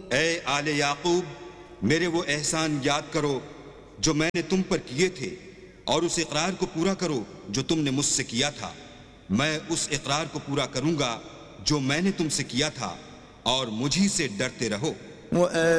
ए आले याकूब, मेरे वो एहसान याद करो जो मैंने तुम पर किए थे, और उस इकरार को पूरा करो जो तुमने मुझसे किया था। मैं उस इकरार को पूरा करूंगा जो मैंने तुमसे किया था, और मुझी से डरते रहो।